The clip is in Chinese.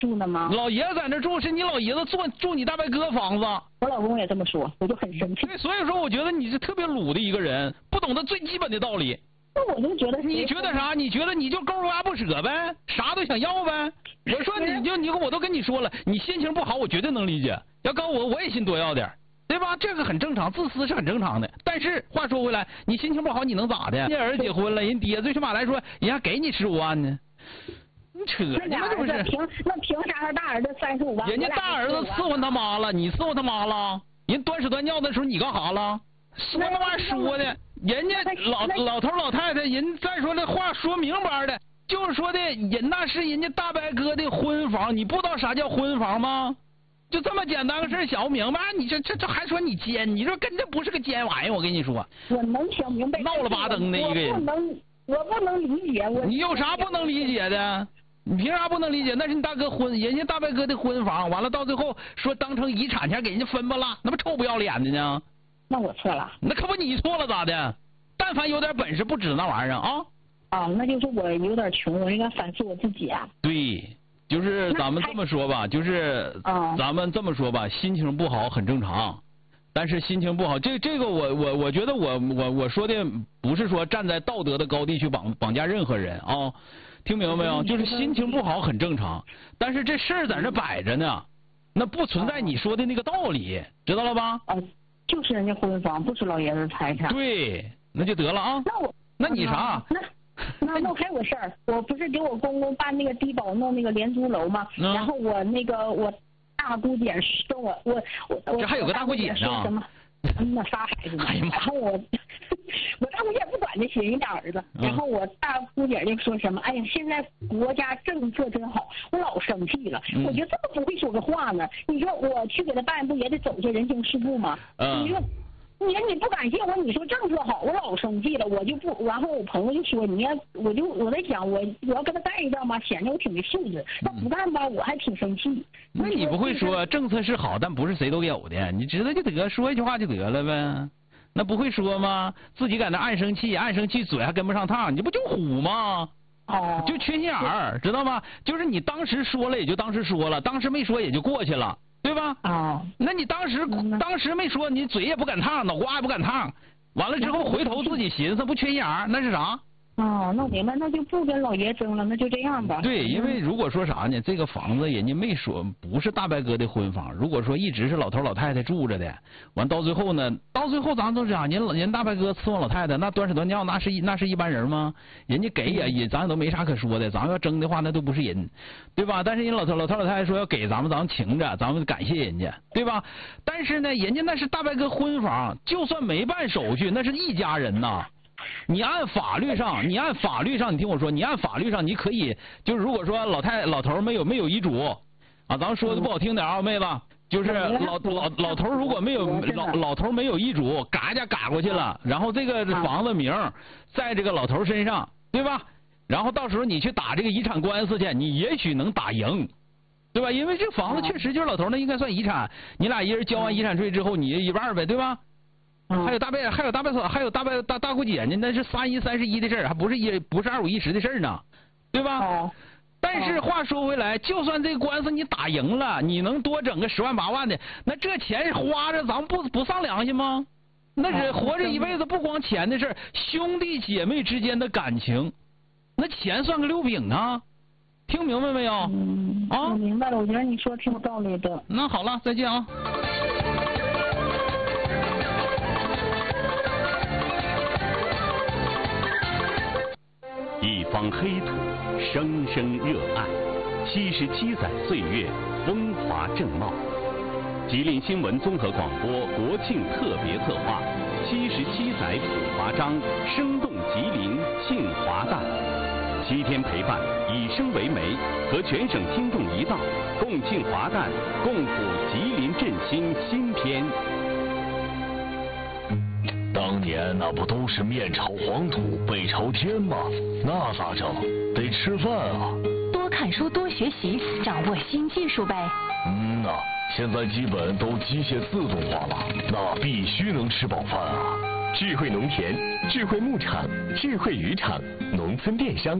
住呢吗？ 老爷子在那住，是你老爷子住你大白哥房子。 我老公也这么说，我就很生气。 对，所以说我觉得你是特别鲁的一个人，不懂得最基本的道理。 那我就觉得， 你觉得啥？你觉得你就勾挖不舍呗，啥都想要呗。我说我都跟你说了，你心情不好，我绝对能理解。要告我也心多要点，对吧？这个很正常，自私是很正常的。但是话说回来，你心情不好，你能咋的？人家儿子结婚了，人爹最起码来说，人家给你15万呢。你扯呢这不是？ 凭啥他大儿子35万？ 人家大儿子伺候他妈了，你伺候他妈了？人端屎端尿的时候你干啥了？说那玩意说的，人家老头老太太，人再说这话说明白的，就是说的人那是人家大白哥的婚房，你不知道啥叫婚房吗？就这么简单个事想不明白，你这还说你奸，你说跟这不是个奸玩意儿，我跟你说。 我能想明白。 闹了巴登的一个人。 我不能理解。 你有啥不能理解的？你凭啥不能理解？那是你大哥人家大白哥的婚房，完了到最后说当成遗产钱给人家分吧了，那不臭不要脸的呢？ 那我错了。 那可不你错了咋的？但凡有点本事，不止那玩意儿啊。 啊，那就是我有点穷，我应该反思我自己啊。 对，就是咱们这么说吧，就是咱们这么说吧，心情不好很正常，但是心情不好，这个我觉得我说的不是说站在道德的高地去绑架任何人啊，听明白没有？就是心情不好很正常，但是这事儿在那摆着呢，那不存在你说的那个道理，知道了吧？ 就是人家婚房，不是老爷子财产。 对，那就得了啊。那你啥？ 那还有事儿，我不是给我公公办那个低保弄那个廉租楼吗？然后我大姑姐跟我这还有个大姑姐呢。 那仨孩子呢？然后我大姑姐不管这些，人家儿子。然后我大姑姐就说什么：“哎呀，现在国家政策真好。”我老生气了，我觉得这么不会说个话呢。你说我去给他办，不也得走些人情世故吗？你说。你不感谢我，你说政策好，我老生气了，我就不。然后我朋友就说我在想，我要跟他干一仗吧，显得我挺没素质。那不干吧，我还挺生气。 那你不会说政策是好，但不是谁都有的，你知道就得说一句话就得了呗。那不会说吗？自己在那暗生气，嘴还跟不上趟，你不就虎吗？就缺心眼儿，知道吗？就是你当时说了也就当时说了，当时没说也就过去了。对吧？那你当时没说，你嘴也不敢烫，脑瓜也不敢烫，完了之后回头自己寻思，不缺心眼儿，那是啥？ 那我明白，那就不跟老爷争了，那就这样吧。 对，因为如果说啥呢，这个房子人家没说不是大白哥的婚房，如果说一直是老头老太太住着的，完到最后呢，咱都讲人大白哥伺候老太太，那端屎端尿那是一般人吗？人家给也咱都没啥可说的，咱要争的话那都不是人，对吧？但是人老头老太太说要给咱们请着，咱们感谢人家，对吧？但是呢，人家那是大白哥婚房，就算没办手续，那是一家人呐。你按法律上，你听我说，你按法律上你可以，就是如果说老头没有遗嘱啊，咱们说的不好听点啊，妹子，就是老头如果没有老头没有遗嘱，嘎家嘎过去了，然后这个房子名在这个老头身上，对吧？然后到时候你去打这个遗产官司去，你也许能打赢，对吧？因为这房子确实就是老头那应该算遗产，你俩一人交完遗产税之后，你一半呗，对吧？还有大姑姐呢，那是3·1、3·1的事儿，还不是2·5、1·10的事儿呢，对吧？但是话说回来，就算这个官司你打赢了，你能多整个10万8万的，那这钱花着，咱们不丧良心吗？那是活着一辈子，不光钱的事儿，兄弟姐妹之间的感情，那钱算个溜饼啊！听明白没有？ 我明白了，我觉得你说挺有道理的。 那好了，再见啊。 一方黑土，生生热爱，77载岁月，风华正茂。吉林新闻综合广播国庆特别策划，77载普华章，生动吉林庆华诞。7天陪伴，以声为媒，和全省听众一道，共庆华诞，共谱吉林振兴新篇。 当年那不都是面朝黄土背朝天吗？那咋整？得吃饭啊！ 多看书，多学习，掌握新技术呗。 现在基本都机械自动化了，那必须能吃饱饭啊！ 智慧农田、智慧牧场、智慧渔场、农村电商。